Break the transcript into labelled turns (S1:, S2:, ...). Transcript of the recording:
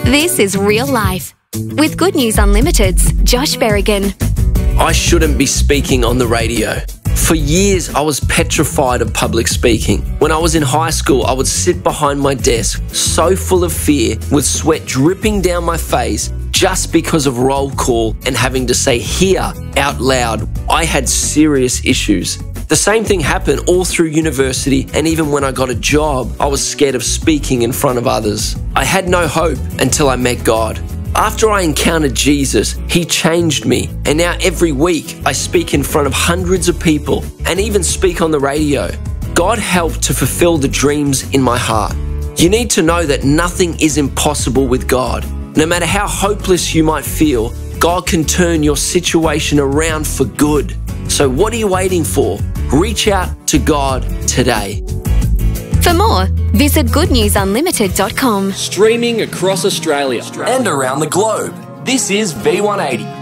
S1: This is Real Life with Good News Unlimited's Josh Berrigan.
S2: I shouldn't be speaking on the radio. For years, I was petrified of public speaking. When I was in high school, I would sit behind my desk, so full of fear, with sweat dripping down my face, just because of roll call and having to say "here" out loud. I had serious issues. The same thing happened all through university, and even when I got a job, I was scared of speaking in front of others. I had no hope until I met God. After I encountered Jesus, He changed me, and now every week I speak in front of hundreds of people and even speak on the radio. God helped to fulfill the dreams in my heart. You need to know that nothing is impossible with God. No matter how hopeless you might feel, God can turn your situation around for good. So what are you waiting for? Reach out to God today.
S1: For more, visit goodnewsunlimited.com.
S3: Streaming across Australia
S4: and around the globe. This is V180.